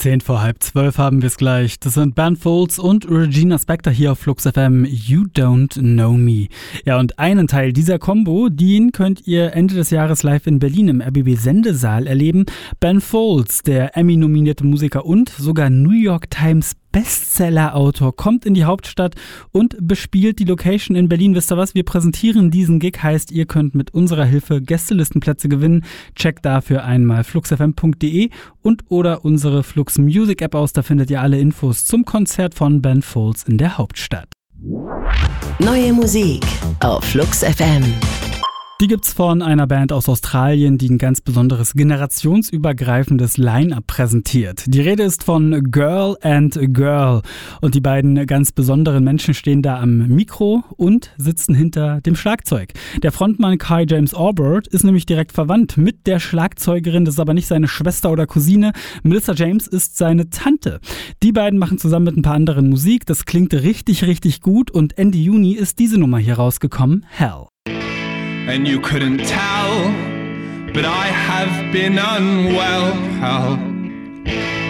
11:10 haben wir es gleich. Das sind Ben Folds und Regina Spektor hier auf Flux FM. You Don't Know Me. Ja, und einen Teil dieser Combo, den könnt ihr Ende des Jahres live in Berlin im RBB-Sendesaal erleben. Ben Folds, der Emmy-nominierte Musiker und sogar New York Times Bestseller-Autor, kommt in die Hauptstadt und bespielt die Location in Berlin. Wisst ihr was? Wir präsentieren diesen Gig, heißt, ihr könnt mit unserer Hilfe Gästelistenplätze gewinnen. Checkt dafür einmal fluxfm.de und oder unsere Flux Music App aus. Da findet ihr alle Infos zum Konzert von Ben Folds in der Hauptstadt. Neue Musik auf Flux FM. Die gibt's von einer Band aus Australien, die ein ganz besonderes generationsübergreifendes Line-Up präsentiert. Die Rede ist von Girl and Girl. Und die beiden ganz besonderen Menschen stehen da am Mikro und sitzen hinter dem Schlagzeug. Der Frontmann Kai James Orbert ist nämlich direkt verwandt mit der Schlagzeugerin. Das ist aber nicht seine Schwester oder Cousine. Melissa James ist seine Tante. Die beiden machen zusammen mit ein paar anderen Musik. Das klingt richtig, richtig gut. Und Ende Juni ist diese Nummer hier rausgekommen, Hell. And you couldn't tell, but I have been unwell, pal.